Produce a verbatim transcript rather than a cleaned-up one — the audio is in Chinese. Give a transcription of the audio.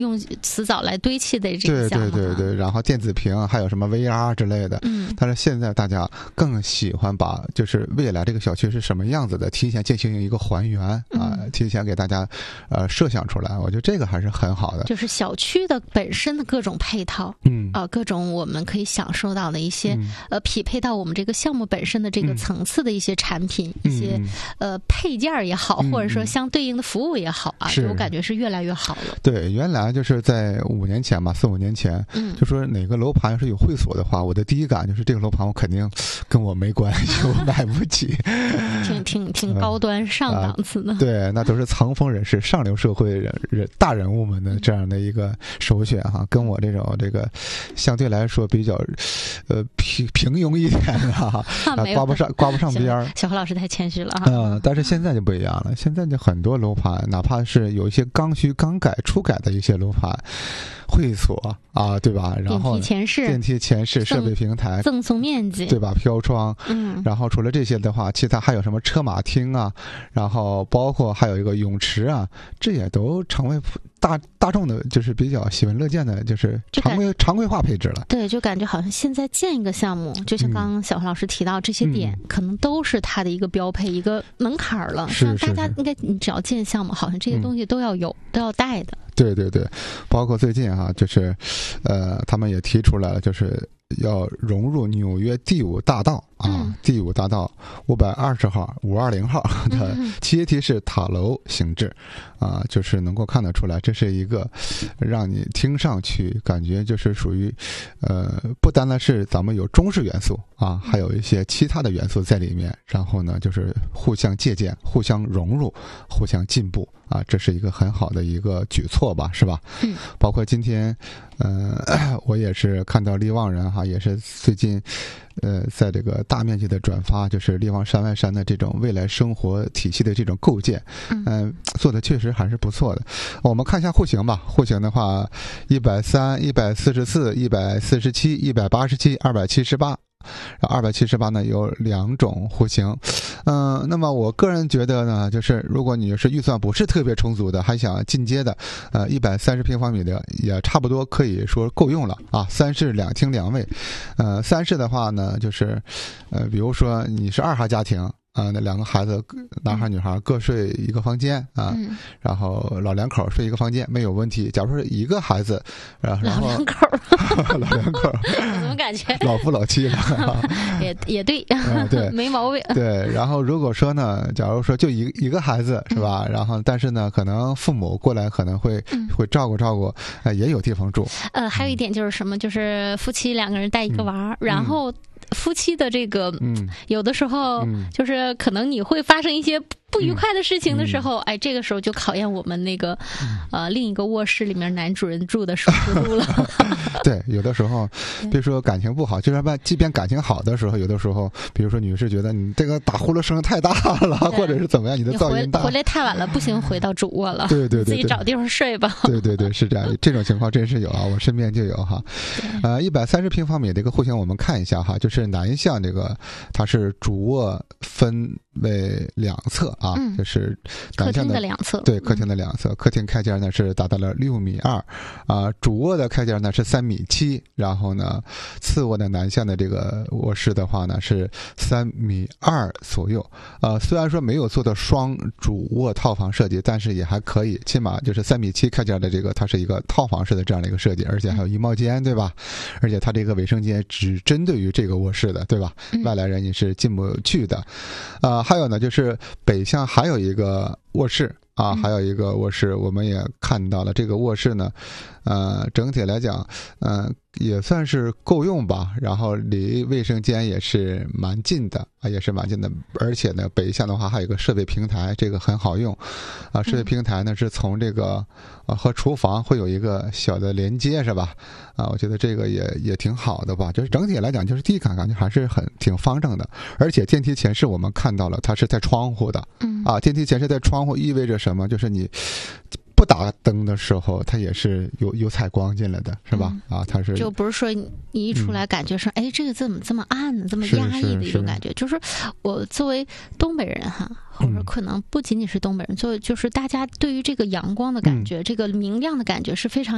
用瓷藻来堆砌的这对个项目、啊。 对对对，然后电子屏还有什么 V R 之类的。 嗯， 但是现在大家更喜欢把就是未来这个小区是什么样子的，提前进行一个还原啊、呃嗯， 提前给大家呃设想出来，我觉得这个还是很好的。 就是小区的本身的各种配套， 嗯呃，各种我们可以享受到的一些、 嗯、 呃匹配到我们这个项目本身的这个层次的一些产品， 嗯、 一些、 嗯、 呃配件儿也好、 嗯， 或者说相对应的服务也好啊， 是我感觉是越来越好了。 对，原来就是在五年前吧，四五年前， 嗯， 就说哪个楼盘要是有会所的话，我的第一感就是这个楼盘我肯定跟我没关系，我买不起。 挺挺挺高端上档次的、 呃。对，那都是层峰人士、上流社会人人大人物们的这样的一个首选哈，跟我这种这个相对来说比较呃平平庸一点的哈，啊，挂不上挂不上边儿。 小何老师太谦虚了哈。 嗯、呃，但是现在就不一样了，现在就很多楼盘，哪怕是有一些刚需、刚改、初改的一些楼盘，会所啊，对吧？然后电梯前室、 电梯前室设备平台、 赠送面积， 对吧？飘窗， 嗯， 然后除了这些的话，其他还有什么车马厅啊，然后包括还有一个泳池啊，这也都成为大大众的，就是比较喜闻乐见的，就是常规常规化配置了。 对，就感觉好像现在建一个项目，就像刚刚小何老师提到这些点， 嗯、 可能都是它的一个标配、一个门槛了。 是是是， 大家应该，你只要建项目，好像这些东西都要有，嗯、都要带的。 对对对，包括最近哈、啊，就是，呃，他们也提出来了，就是要融入纽约第五大道啊， 嗯、 第五大道五百二十号、五二零号的阶梯式塔楼形制，啊，就是能够看得出来，这是一个让你听上去感觉就是属于，呃，不单单是咱们有中式元素啊，还有一些其他的元素在里面，然后呢，就是互相借鉴、互相融入、互相进步。啊，这是一个很好的一个举措吧，是吧？ 嗯， 包括今天，呃，我也是看到力旺人哈，也是最近，呃，在这个大面积的转发，就是力旺山外山的这种未来生活体系的这种构建，嗯、呃，做的确实还是不错的。我们看一下户型吧，户型的话，一百三、一百四十四、一百四十七、一百八十七、二百七十八。二百七十八呢有两种户型，嗯、呃，那么我个人觉得呢，就是如果你是预算不是特别充足的，还想进阶的，呃，一百三十平方米的也差不多可以说够用了啊。三室两厅两卫，呃，三室的话呢，就是呃，比如说你是二孩家庭。啊、呃，那两个孩子，男孩女孩各睡一个房间啊， 嗯、 然后老两口睡一个房间没有问题。假如说是一个孩子，然后老两口， 老两口， 我怎么感觉老夫老妻了？ 也也对， 嗯，对， 没毛病。 对，然后如果说呢，假如说就一一个孩子是吧？嗯、然后但是呢，可能父母过来可能会、嗯、会照顾照顾，呃，也有地方住。 呃，还有一点就是什么，就是夫妻两个人带一个娃，嗯、然后。夫妻的这个，嗯，有的时候、嗯、就是可能你会发生一些不愉快的事情的时候，嗯、哎，这个时候就考验我们那个，嗯、呃，另一个卧室里面男主人住的舒适度了。 对，有的时候，比如说感情不好，就是即便感情好的时候，有的时候，比如说女士觉得你这个打呼噜声太大了，或者是怎么样，你的噪音大， 回, 回来太晚了，不行，回到主卧了。 对对 对, 对， 自己找地方睡吧。 对对对，是这样，这种情况真是有啊，我身边就有哈。呃，一百三十平方米的一个户型，我们看一下哈，就是南向这个它是主卧分为两侧啊， 嗯、 就是客厅的两侧， 对，客厅的两侧，嗯、客厅开间呢是达到了六米二，啊，主卧的开间呢是三米七，然后呢，次卧的南向的这个卧室的话呢是三米二左右，呃，虽然说没有做到双主卧套房设计，但是也还可以，起码就是三米七开间的这个它是一个套房式的这样的一个设计，而且还有衣帽间，对吧？而且它这个卫生间只针对于这个卧室的，对吧？ 嗯、 外来人也是进不去的，呃，还有呢就是北向还有一个卧室啊，还有一个卧室，我们也看到了这个卧室呢，呃，整体来讲，嗯、呃，也算是够用吧。然后离卫生间也是蛮近的啊，也是蛮近的。而且呢，北向的话还有一个设备平台，这个很好用啊。设备平台呢是从这个呃和厨房会有一个小的连接，是吧？啊，我觉得这个也也挺好的吧。就是整体来讲，就是第一感感觉还是很挺方正的。而且电梯前室我们看到了，它是在窗户的， 嗯啊，电梯前室在窗户意味着什么？就是你不打灯的时候，它也是有有采光进来的，是吧？嗯、啊，它是就不是说你一出来感觉说，嗯、哎，这个怎么这么暗呢？这么压抑的一种感觉。就是我作为东北人哈，或者可能不仅仅是东北人，作为就是大家对于这个阳光的感觉，嗯、这个明亮的感觉是非常